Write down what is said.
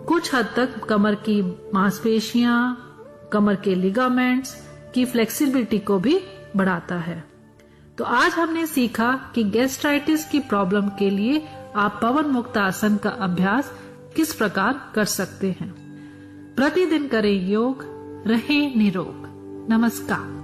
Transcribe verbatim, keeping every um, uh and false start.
कुछ हद तक कमर की मांसपेशियां, कमर के लिगामेंट्स की फ्लेक्सिबिलिटी को भी बढ़ाता है। तो आज हमने सीखा कि गैस्ट्राइटिस की प्रॉब्लम के लिए आप पवन मुक्त आसन का अभ्यास किस प्रकार कर सकते हैं। प्रतिदिन करें योग, रहें निरोग। नमस्कार।